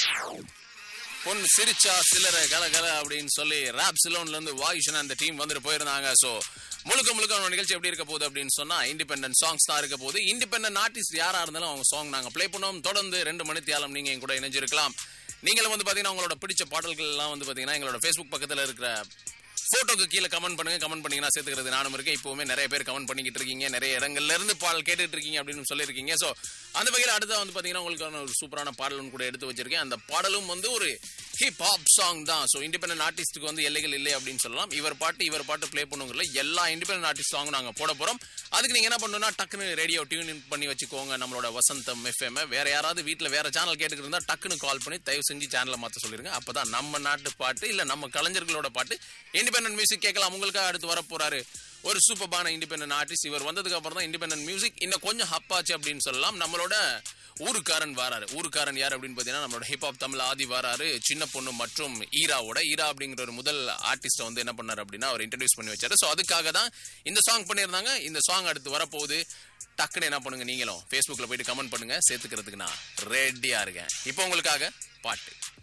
பொண்ணு சிரிச்சா சிலரை கலகல அப்படின்னு சொல்லி ராப் சிலோன்ல இருந்து வாயுஷன் அந்த டீம் வந்துட்டு போயிருந்தாங்க. ஸோ முழுக்க நிகழ்ச்சி எப்படி இருக்க போகுது அப்படின்னு சொன்னா இண்டிபெண்டன்ட் சாங்ஸ் தான் இருக்க போகுது. இண்டிபெண்டன்ட் ஆர்டிஸ்ட் யாரா இருந்தாலும் அவங்க சாங் நாங்க ப்ளே பண்ணுவோம். தொடர்ந்து 2 மணி தியாலம் நீங்க என் கூட இணைஞ்சிருக்கலாம். நீங்களும் வந்து பாத்தீங்கன்னா உங்களோட பிடிச்ச பாடல்கள் எல்லாம் வந்து பாத்தீங்கன்னா எங்களோட Facebook பக்கத்துல இருக்கிற போட்டோக்கு கீழே கமெண்ட் பண்ணுங்க. கமெண்ட் பண்ணீங்கன்னா சேர்த்துக்கிறது நானும் இருக்கேன். இப்பவுமே நிறைய பேர் கமெண்ட் பண்ணிக்கிட்டு இருக்கீங்க, நிறைய இடங்கள்ல இருந்து பாடல் கேட்டுட்டு இருக்கீங்க அப்படின்னு சொல்லியிருக்கீங்க. ஸோ அந்த வகையில் அடுத்த வந்து பாத்தீங்கன்னா உங்களுக்கான ஒரு சூப்பரான பாடலும் கூட எடுத்து வச்சிருக்கேன். அந்த பாடலும் வந்து ஒரு ஹிப் ஹாப் சாங் தான். ஸோ இண்டிபெண்டன்ட் ஆர்டிஸ்டுக்கு வந்து எல்லைகள் இல்லை அப்படின்னு சொல்லலாம். இவர் பாட்டு ப்ளே பண்ணுங்கல்ல, எல்லா இண்டிபெண்டன்ட் ஆர்டிஸ்ட் சாங்கும் நாங்கள் போட போறோம். அதுக்கு நீங்க என்ன பண்ணணும்னா டக்குன்னு ரேடியோ டியூன் இன் பண்ணி வச்சுக்கோங்க, நம்மளோட வசந்தம் FM. வேற யாராவது வீட்டில் வேற சேனல் கேட்டுக்கிட்டு இருந்தா டக்குன்னு கால் பண்ணி தயவு செஞ்சு சேனலை மாற்ற சொல்லிருங்க. அப்பதான் நம்ம நாட்டு பாட்டு இல்ல நம்ம கலைஞர்களோட பாட்டு இண்டிபெண்டன்ட் மியூசிக் கேட்கலாம். உங்களுக்காக அடுத்து வர போறாரு ஒரு சூப்பரான இண்டிபெண்டன்ட் ஆர்டிஸ்ட். இவர் வந்ததுக்கு அப்புறம் தான் இண்டிபெண்டன்ட் மியூசிக் இன்னும் கொஞ்சம் ஹப்பாச்சு அப்படின்னு சொல்லலாம். நம்மளோட ஊருக்காரன் வராரு. ஊருக்காரன் யார் அப்படின்னு பாத்தீங்கன்னா நம்மளோட ஹிப்ஹாப் தமிழ் ஆதி வராரு. சின்ன பொண்ணு மற்றும் ஈரா அப்படிங்கிற ஒரு முதல் ஆர்டிஸ்ட வந்து என்ன பண்ணாரு அப்படின்னா அவர் இன்ட்ரோடியூஸ் பண்ணி வச்சாரு. ஸோ அதுக்காக தான் இந்த சாங் பண்ணியிருந்தாங்க. இந்த சாங் அடுத்து வரப்போகுது. டக்குன்னு என்ன பண்ணுங்க, நீங்களும் Facebookல போயிட்டு கமெண்ட் பண்ணுங்க, சேர்த்துக்கிறதுக்கு நான் ரெடியா இருக்கேன். இப்போ உங்களுக்காக பாட்டு.